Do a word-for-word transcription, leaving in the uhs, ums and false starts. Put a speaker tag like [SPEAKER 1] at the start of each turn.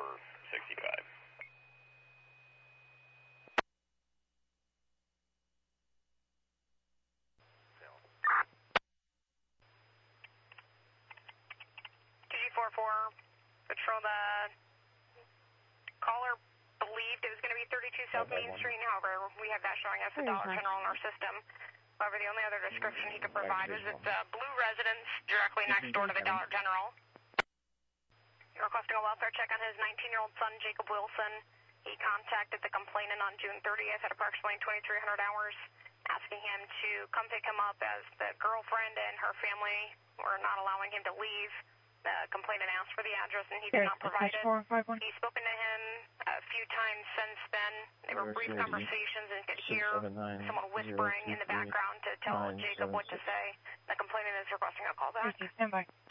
[SPEAKER 1] sixty-five.
[SPEAKER 2] G four four, patrol the caller believed it was going to be thirty-two South Main Street. However, we have that showing us the Dollar General in our system. However, the only other description he could provide was it's a blue residence directly next door to the Dollar General. You're requesting a welfare check on his nineteen-year-old son, Jacob Wilson. He contacted the complainant on June thirtieth at approximately twenty-three hundred hours, asking him to come pick him up as the girlfriend and her family were not allowing him to leave. The complainant asked for the address and he did not provide it. He's spoken to him a few times since then. They were brief conversations and could hear someone whispering in the background to tell Jacob what to say. The complainant is requesting a call back.
[SPEAKER 3] Stand by.